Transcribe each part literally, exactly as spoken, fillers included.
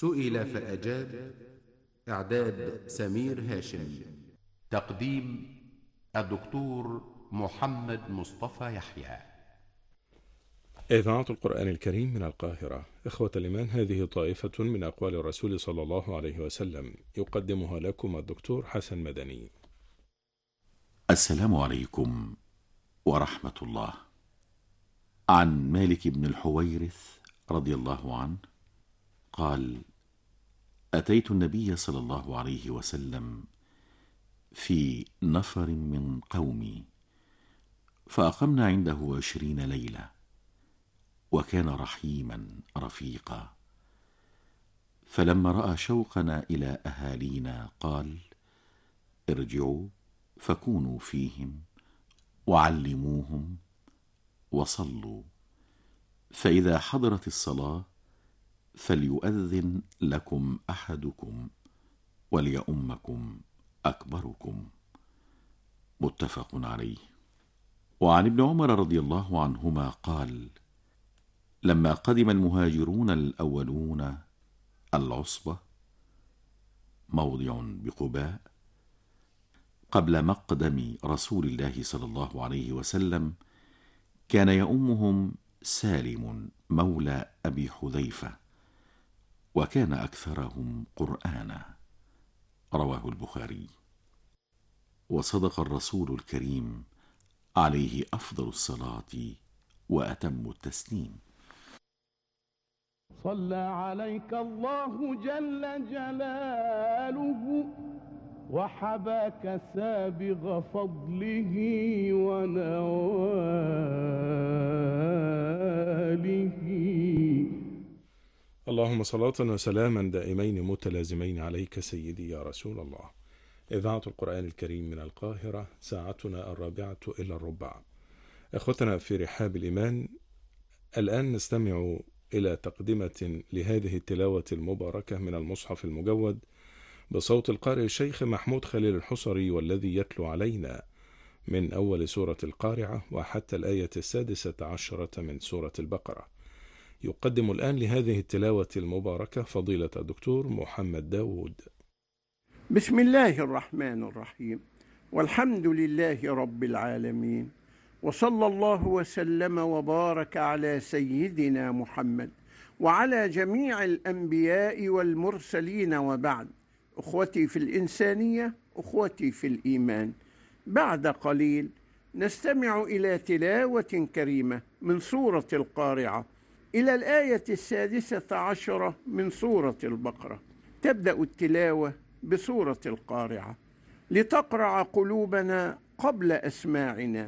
سئل فأجاب. إعداد سمير هاشم. تقديم الدكتور محمد مصطفى يحيى. إذاعة القرآن الكريم من القاهرة. إخوة الإيمان، هذه طائفة من أقوال الرسول صلى الله عليه وسلم يقدمها لكم الدكتور حسن مدني. السلام عليكم ورحمة الله. عن مالك بن الحويرث رضي الله عنه قال: أتيت النبي صلى الله عليه وسلم في نفر من قومي، فأقمنا عنده عشرين ليلة، وكان رحيما رفيقا. فلما رأى شوقنا إلى أهالينا قال: ارجعوا فكونوا فيهم وعلموهم وصلوا، فإذا حضرت الصلاة فليؤذن لكم أحدكم وليؤمكم أكبركم. متفق عليه. وعن ابن عمر رضي الله عنهما قال: لما قدم المهاجرون الأولون العصبة، موضع بقباء، قبل مقدم رسول الله صلى الله عليه وسلم، كان يؤمهم سالم مولى أبي حذيفة، وكان أكثرهم قرآنا. رواه البخاري. وصدق الرسول الكريم عليه أفضل الصلاة وأتم التسليم. صلى عليك الله جل جلاله، وحباك سابغ فضله ونواله. اللهم صلاة وسلاما دائمين متلازمين عليك سيدي يا رسول الله. إذاعة القرآن الكريم من القاهرة، ساعتنا الرابعة إلى الربع. أخوتنا في رحاب الإيمان، الآن نستمع إلى تقدمة لهذه التلاوة المباركة من المصحف المجود بصوت القارئ الشيخ محمود خليل الحصري، والذي يتلو علينا من أول سورة القارعة وحتى الآية السادسة عشرة من سورة البقرة. يقدم الآن لهذه التلاوة المباركة فضيلة الدكتور محمد داود. بسم الله الرحمن الرحيم، والحمد لله رب العالمين، وصلى الله وسلم وبارك على سيدنا محمد وعلى جميع الأنبياء والمرسلين، وبعد. أخوتي في الإنسانية، أخوتي في الإيمان، بعد قليل نستمع إلى تلاوة كريمة من سورة القارعة إلى الآية السادسة عشرة من سورة البقرة. تبدأ التلاوة بسورة القارعة لتقرع قلوبنا قبل أسماعنا،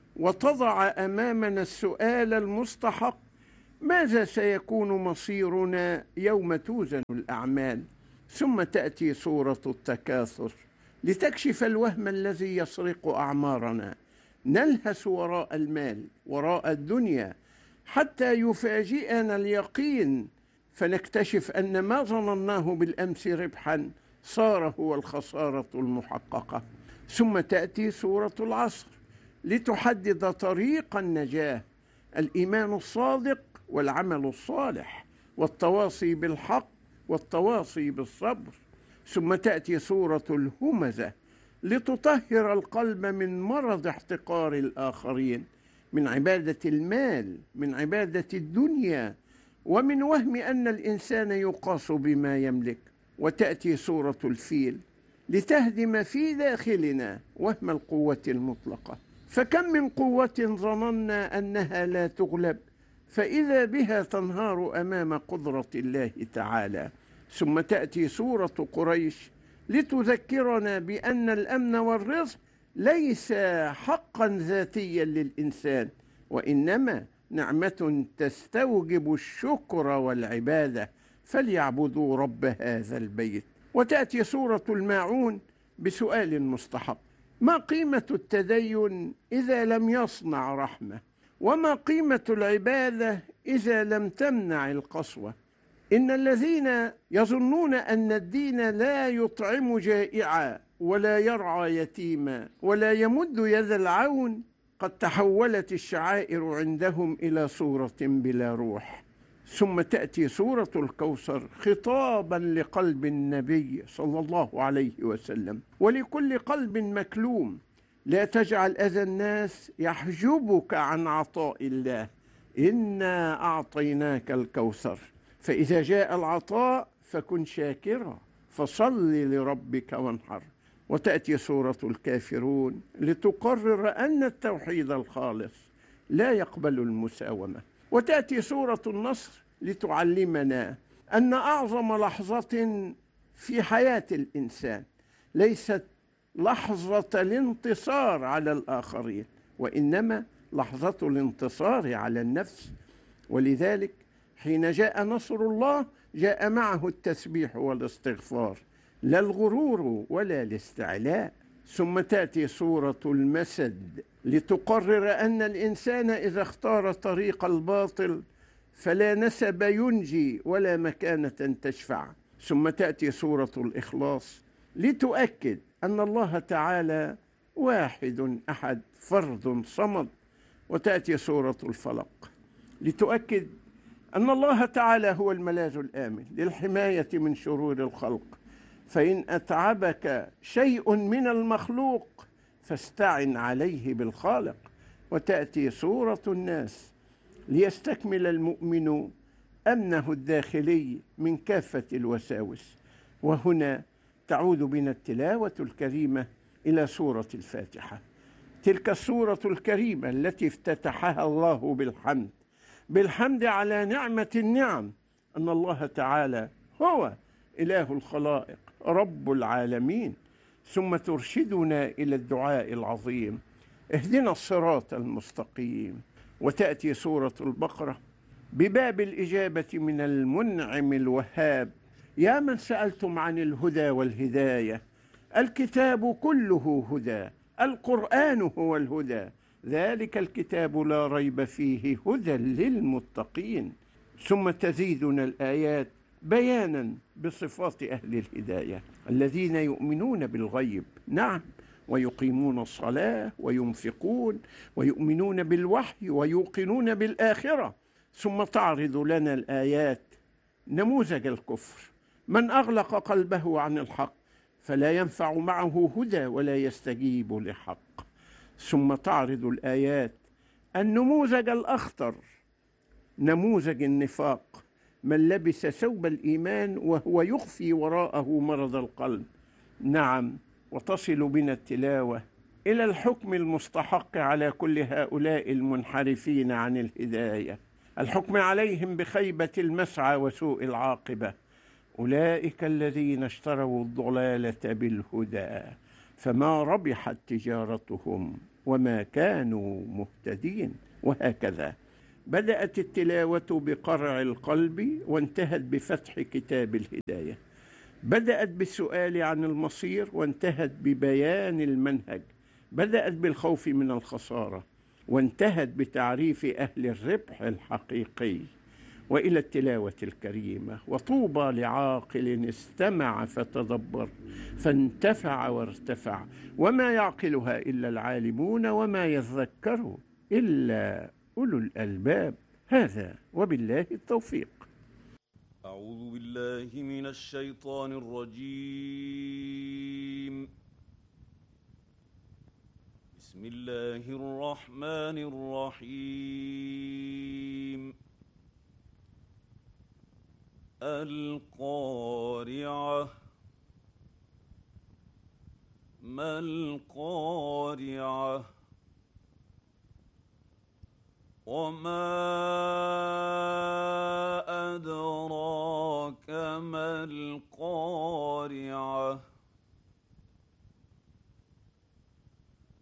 وتضع أمامنا السؤال المستحق: ماذا سيكون مصيرنا يوم توزن الأعمال؟ ثم تأتي سورة التكاثر لتكشف الوهم الذي يسرق أعمارنا، نلهث وراء المال، وراء الدنيا، حتى يفاجئنا اليقين فنكتشف أن ما ظنناه بالأمس ربحا صار هو الخسارة المحققة. ثم تأتي سورة العصر لتحدد طريق النجاة: الإيمان الصادق والعمل الصالح والتواصي بالحق والتواصي بالصبر. ثم تأتي سورة الهمزة لتطهر القلب من مرض احتقار الآخرين، من عبادة المال، من عبادة الدنيا، ومن وهم أن الإنسان يقاس بما يملك. وتأتي سورة الفيل لتهدم في داخلنا وهم القوة المطلقة، فكم من قوة ظننا أنها لا تغلب، فإذا بها تنهار أمام قدرة الله تعالى. ثم تأتي سورة قريش لتذكرنا بأن الأمن والرزق ليس حقا ذاتيا للإنسان، وإنما نعمة تستوجب الشكر والعبادة، فليعبدوا رب هذا البيت. وتأتي سورة الماعون بسؤال مستحق: ما قيمة التدين إذا لم يصنع رحمة؟ وما قيمة العبادة إذا لم تمنع القسوة؟ إن الذين يظنون أن الدين لا يطعم جائعا ولا يرعى يتيما ولا يمد يد العون، قد تحولت الشعائر عندهم إلى صورة بلا روح. ثم تأتي سورة الكوثر خطابا لقلب النبي صلى الله عليه وسلم ولكل قلب مكلوم. لا تجعل أذى الناس يحجبك عن عطاء الله، إنا أعطيناك الكوثر، فإذا جاء العطاء فكن شاكرا فصل لربك وانحر. وتأتي سورة الكافرون لتقرر أن التوحيد الخالص لا يقبل المساومة. وتأتي سورة النصر لتعلمنا أن أعظم لحظة في حياة الإنسان ليست لحظة الانتصار على الآخرين، وإنما لحظة الانتصار على النفس. ولذلك حين جاء نصر الله جاء معه التسبيح والاستغفار، لا الغرور ولا الاستعلاء. ثم تأتي سورة المسد لتقرر أن الإنسان إذا اختار طريق الباطل فلا نسب ينجي ولا مكانة تشفع. ثم تأتي سورة الإخلاص لتؤكد أن الله تعالى واحد أحد فرد صمد. وتأتي سورة الفلق لتؤكد أن الله تعالى هو الملاذ الآمن للحماية من شرور الخلق، فإن أتعبك شيء من المخلوق فاستعن عليه بالخالق. وتأتي سورة الناس ليستكمل المؤمن أمنه الداخلي من كافة الوساوس. وهنا تعود بنا التلاوة الكريمة إلى سورة الفاتحة، تلك السورة الكريمة التي افتتحها الله بالحمد، بالحمد على نعمة النعم، أن الله تعالى هو إله الخلائق رب العالمين. ثم ترشدنا إلى الدعاء العظيم، اهدنا الصراط المستقيم. وتأتي سورة البقرة بباب الإجابة من المنعم الوهاب، يا من سألتم عن الهدى والهداية، الكتاب كله هدى، القرآن هو الهدى، ذلك الكتاب لا ريب فيه هدى للمتقين. ثم تزيدنا الآيات بيانا بصفات أهل الهداية الذين يؤمنون بالغيب، نعم، ويقيمون الصلاة وينفقون ويؤمنون بالوحي ويوقنون بالآخرة. ثم تعرض لنا الآيات نموذج الكفر، من أغلق قلبه عن الحق فلا ينفع معه هدى ولا يستجيب لحق. ثم تعرض الآيات النموذج الأخطر، نموذج النفاق، من لبس ثوب الإيمان وهو يخفي وراءه مرض القلب، نعم. وتصل بنا التلاوة إلى الحكم المستحق على كل هؤلاء المنحرفين عن الهداية، الحكم عليهم بخيبة المسعى وسوء العاقبة. أولئك الذين اشتروا الضلالة بالهدى فما ربحت تجارتهم وما كانوا مهتدين. وهكذا بدأت التلاوة بقرع القلب وانتهت بفتح كتاب الهداية، بدأت بالسؤال عن المصير وانتهت ببيان المنهج، بدأت بالخوف من الخسارة وانتهت بتعريف أهل الربح الحقيقي. وإلى التلاوة الكريمة، وطوبى لعاقل استمع فتدبر فانتفع وارتفع، وما يعقلها إلا العالمون وما يذكر إلا أولو الألباب. هذا وبالله التوفيق. أعوذ بالله من الشيطان الرجيم. بسم الله الرحمن الرحيم. القارعة، ما القارعة، وما أدراك ما القارعة